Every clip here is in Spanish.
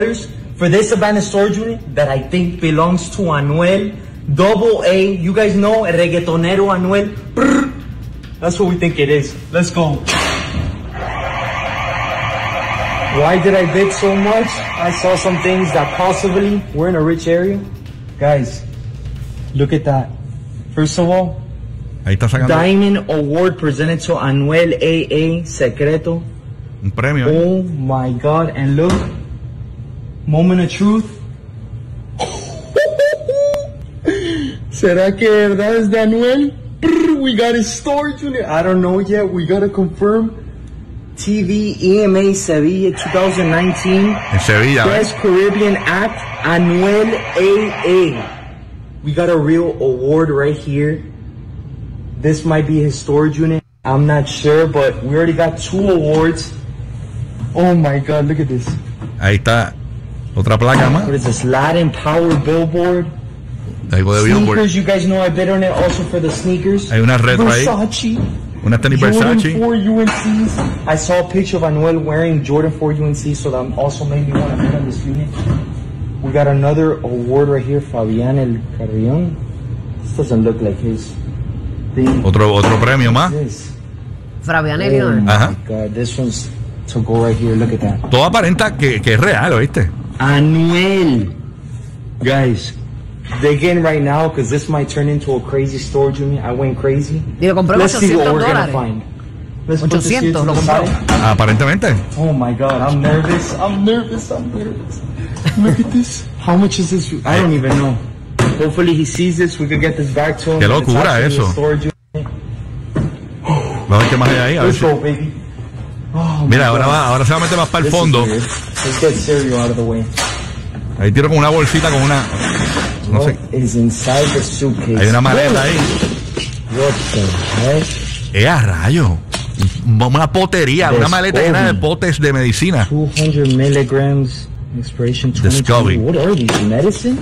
for this Savannah storage unit that I think belongs to Anuel AA. You guys know el reggaetonero Anuel. Brr. That's what we think it is. Let's go. Why did I bid so much? I saw some things that possibly we're in a rich area. Guys, look at that. First of all, ahí está sacando Diamond Award presented to Anuel AA Secreto. un premio. Oh my God, and look, moment of truth. ¿Será que verdad es de Anuel? We got his storage unit. I don't know yet. We gotta confirm. TV EMA Sevilla 2019. En Sevilla. Best Caribbean Act, Anuel AA. We got a real award right here. This might be his storage unit. I'm not sure, but we already got 2 awards. Oh my God, look at this. Ahí está otra placa más. What is this? Latin Power Billboard. Algo de Billboard. Sneakers, you guys know I bid on it also for the sneakers. Hay una retro ahí. Versace. Una tenis Jordan Versace. 4 UNCs. I saw a picture of Anuel wearing Jordan 4 UNCs, so that also made me want to bid on this unit. We got another award right here, Fabián El Carrión. This doesn't look like his thing. Otro premio más. Fabián El Oh Carrión. Ajá. my God, this one's to go right here. Look at that. Todo aparenta que es real, ¿oíste? Anuel. Guys, dig in right now because this might turn into a crazy storage unit. I went crazy. Y lo compró en Let's see what we're gonna $800. find. Let's put this here 800 to lo the compró. side. Aparentemente. Oh my God, I'm nervous. Look at this. How much is this? I don't even know. Hopefully he sees this. We could get this back to him. Qué It's locura actually a eso. storage unit. Vamos a ver qué más hay ahí. A ver Let's si... go, baby. Oh, Mira, my God. ahora se va a meter más para el This is fondo. weird. Let's get cereal out of the way. Ahí tiro con una bolsita con una... No sé. What is inside the suitcase? Hay una maleta ahí. What the heck? A rayo. Una potería, una maleta llena de potes de medicina. 200 milligrams. Expiration 2020. Discovery. What are these? Medicine?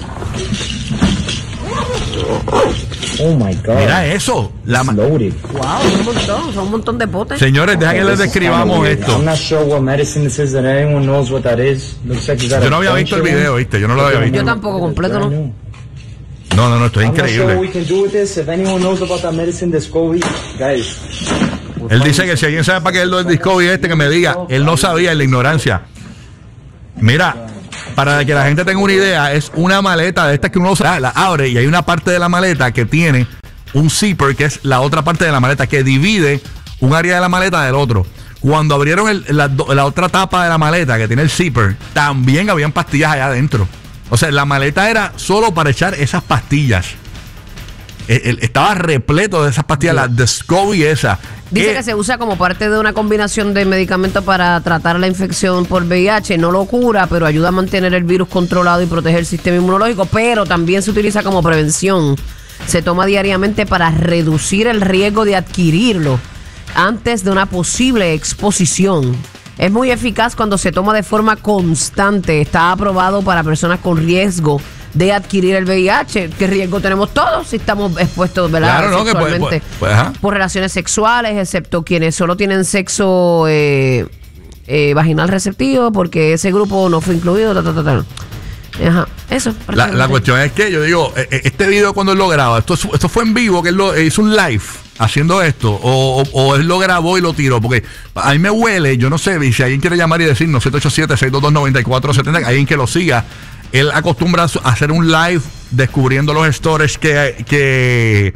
Oh my God. Mira eso. It's loaded. Wow, son un montón de potes. Señores, deja que les This is describamos kinda weird. esto. I'm not sure what medicine this is, that anyone knows what that is. Looks like you got Yo no a había visto el bunch of video, them. ¿viste? Yo no lo había visto. Yo tampoco, completo, ¿no? No, esto es I'm not sure what we increíble. can do with this. If anyone knows about that medicine, Discovery, guys. Él dice que si alguien sabe para qué es lo del Discovery que me diga. Él no sabía, en la ignorancia. Mira, para que la gente tenga una idea, es una maleta de estas que uno la abre y hay una parte de la maleta que tiene un zipper, que es la otra parte de la maleta, que divide un área de la maleta del otro. Cuando abrieron la otra tapa de la maleta, que tiene el zipper, también habían pastillas allá adentro. O sea, la maleta era solo para echar esas pastillas. Estaba repleto de esas pastillas, la Discovery esa. Dice que se usa como parte de una combinación de medicamentos para tratar la infección por VIH. No lo cura, pero ayuda a mantener el virus controlado y proteger el sistema inmunológico. Pero también se utiliza como prevención. Se toma diariamente para reducir el riesgo de adquirirlo antes de una posible exposición. Es muy eficaz cuando se toma de forma constante. Está aprobado para personas con riesgo de adquirir el VIH. ¿Qué riesgo tenemos todos si estamos expuestos, ¿verdad? Claro, no, que sexualmente por relaciones sexuales, excepto quienes solo tienen sexo vaginal receptivo, porque ese grupo no fue incluido. Ajá, eso. La cuestión es que yo digo, este video cuando él lo graba, esto fue en vivo, que él hizo un live haciendo esto, o él lo grabó y lo tiró, porque a mí me huele, yo no sé, si alguien quiere llamar y decirnos 787-622-9470, alguien que lo siga. Él acostumbra a hacer un live descubriendo los storage que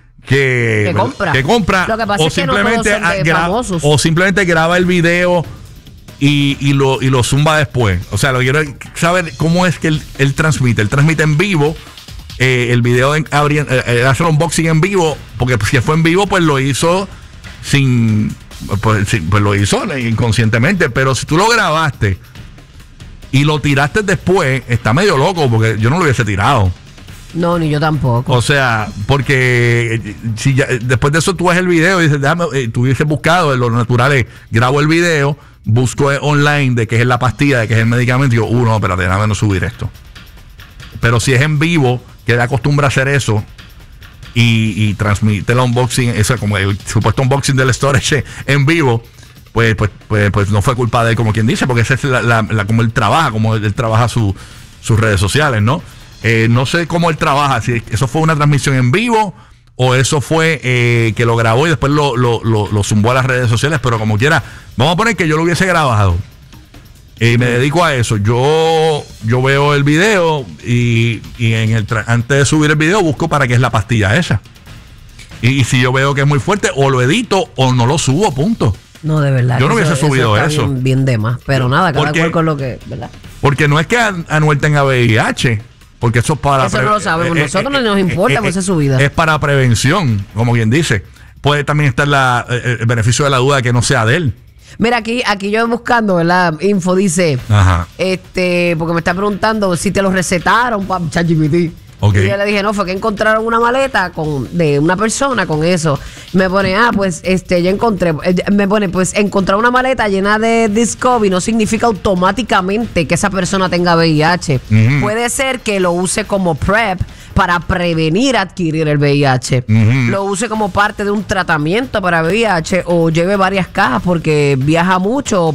compra. Lo que pasa o es que simplemente no todos son famosos. o simplemente graba el video y lo zumba después. O sea, lo quiero saber cómo es que él transmite. Él transmite en vivo el video, hace el unboxing en vivo, porque si fue en vivo, pues lo hizo pues lo hizo inconscientemente. Pero si tú lo grabaste y lo tiraste después, está medio loco, porque yo no lo hubiese tirado. No, ni yo tampoco. O sea, porque si después de eso tú ves el video y dices, tú hubieses buscado, lo natural es, grabo el video, busco online de qué es la pastilla, de qué es el medicamento, y digo, no, espérate, déjame no subir esto. Pero si es en vivo, que él acostumbra a hacer eso y transmite el unboxing, eso como el supuesto unboxing del storage en vivo, pues no fue culpa de él, como quien dice, porque esa es como él trabaja sus redes sociales, ¿no? No sé cómo él trabaja, si eso fue una transmisión en vivo o eso fue que lo grabó y después lo zumbó a las redes sociales, pero como quiera, vamos a poner que yo lo hubiese grabado y me dedico a eso. Yo veo el video y antes de subir el video busco para qué es la pastilla esa. Y si yo veo que es muy fuerte, o lo edito o no lo subo, punto. No, de verdad. Yo no hubiese subido eso. Bien de más. Pero nada, cada cual con lo que, ¿verdad? Porque no es que Anuel tenga VIH, porque eso es para... Eso no lo sabemos. Nosotros no nos importa pues es su vida. Es para prevención, como quien dice. Puede también estar el beneficio de la duda de que no sea de él. Mira, aquí yo buscando, ¿verdad? Info dice, ajá, porque me está preguntando si te lo recetaron para ChatGPT. Okay. Y yo le dije, no, fue que encontraron una maleta de una persona con eso. Me pone, pues, ya encontré. Me pone, pues, encontrar una maleta llena de Discovery no significa automáticamente que esa persona tenga VIH. Uh-huh. Puede ser que lo use como PrEP para prevenir adquirir el VIH. Uh-huh. Lo use como parte de un tratamiento para VIH o lleve varias cajas porque viaja mucho